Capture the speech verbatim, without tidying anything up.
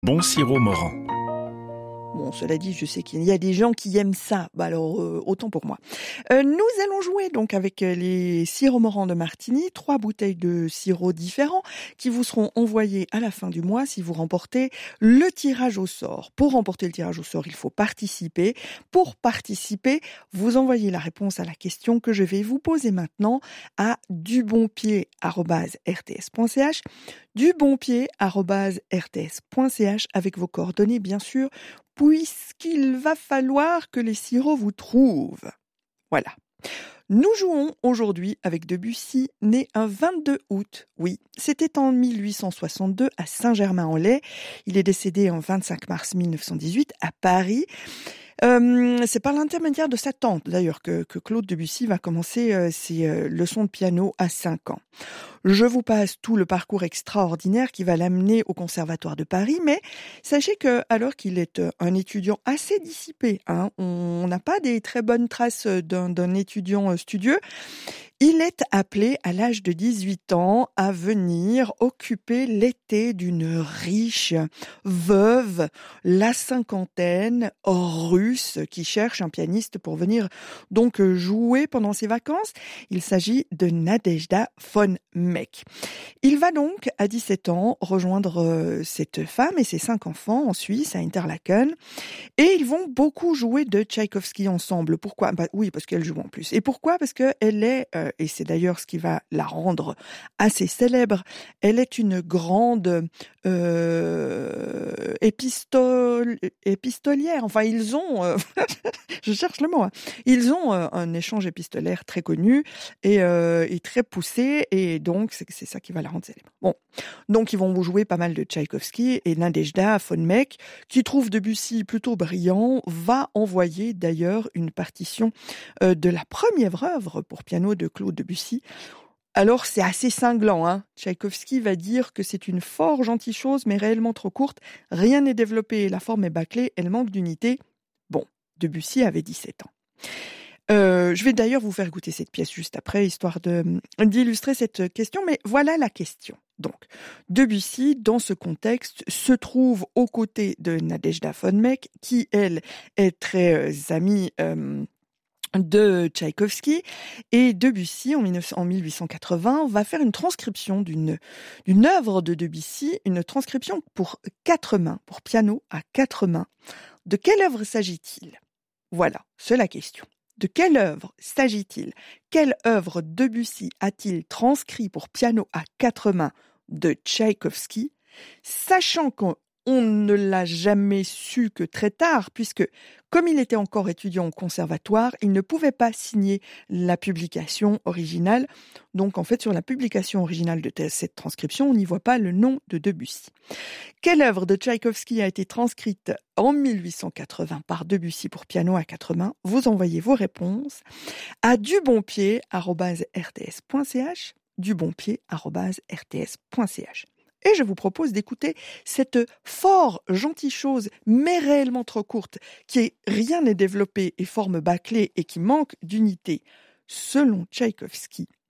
Bon sirop Morand. Bon, cela dit, je sais qu'il y a des gens qui aiment ça. Bah alors, euh, autant pour moi. Euh, nous allons jouer donc avec les sirops Morand de Martigny, trois bouteilles de sirop différents qui vous seront envoyées à la fin du mois si vous remportez le tirage au sort. Pour remporter le tirage au sort, il faut participer. Pour participer, vous envoyez la réponse à la question que je vais vous poser maintenant à dubonpied arobase r t s point c h, dubonpied arobase r t s point c h avec vos coordonnées, bien sûr, puisqu'il va falloir que les sirops vous trouvent. Voilà. Nous jouons aujourd'hui avec Debussy, né un vingt-deux août. Oui, c'était en mille huit cent soixante-deux à Saint-Germain-en-Laye. Il est décédé en vingt-cinq mars mille neuf cent dix-huit à Paris. Euh, c'est par l'intermédiaire de sa tante, d'ailleurs, que, que Claude Debussy va commencer euh, ses euh, leçons de piano à cinq ans. Je vous passe tout le parcours extraordinaire qui va l'amener au Conservatoire de Paris, mais sachez que, alors qu'il est un étudiant assez dissipé, hein, on n'a pas des très bonnes traces d'un, d'un étudiant studieux, il est appelé à l'âge de dix-huit ans à venir occuper l'été d'une riche veuve, la cinquantaine, russe, qui cherche un pianiste pour venir donc jouer pendant ses vacances. Il s'agit de Nadejda von Meck. Il va donc, à dix-sept ans, rejoindre cette femme et ses cinq enfants en Suisse, à Interlaken. Et ils vont beaucoup jouer de Tchaïkovski ensemble. Pourquoi ? Bah, oui, parce qu'elle joue en plus. Et pourquoi ? Parce qu'elle est, euh, et c'est d'ailleurs ce qui va la rendre assez célèbre, elle est une grande euh, épistole, épistolière. Enfin, ils ont, euh, je cherche le mot, hein. Ils ont euh, un échange épistolaire très connu et, euh, et très poussé, et donc c'est, c'est ça qui va la rendre célèbre. Bon, donc ils vont jouer pas mal de Tchaïkovski, et Nadejda von Meck, qui trouve Debussy plutôt brillant, va envoyer d'ailleurs une partition euh, de la première œuvre pour piano de Claude Debussy. Alors c'est assez cinglant, hein. Tchaïkovski va dire que c'est une fort gentille chose, mais réellement trop courte. Rien n'est développé, la forme est bâclée, elle manque d'unité. Bon, Debussy avait dix-sept ans. Euh, je vais d'ailleurs vous faire écouter cette pièce juste après, histoire de, d'illustrer cette question, mais voilà la question. Donc, Debussy, dans ce contexte, se trouve aux côtés de Nadejda von Meck, qui, elle, est très euh, amie euh, de Tchaïkovski, et Debussy, en, en mille huit cent quatre-vingts, va faire une transcription d'une, d'une œuvre de Debussy, une transcription pour quatre mains, pour piano à quatre mains. De quelle œuvre s'agit-il ? Voilà, c'est la question. De quelle œuvre s'agit-il ? Quelle œuvre Debussy a-t-il transcrit pour piano à quatre mains de Tchaïkovski, sachant qu'on on ne l'a jamais su que très tard, puisque, comme il était encore étudiant au conservatoire, il ne pouvait pas signer la publication originale. Donc, en fait, sur la publication originale de cette transcription, on n'y voit pas le nom de Debussy. Quelle œuvre de Tchaïkovski a été transcrite en mille huit cent quatre-vingts par Debussy pour piano à quatre mains ? Vous envoyez vos réponses à dubonpied arobase r t s point c h, dubonpied arobase r t s point c h. Et je vous propose d'écouter cette fort gentille chose, mais réellement trop courte, qui est rien n'est développé et forme bâclée et qui manque d'unité, selon Tchaïkovski,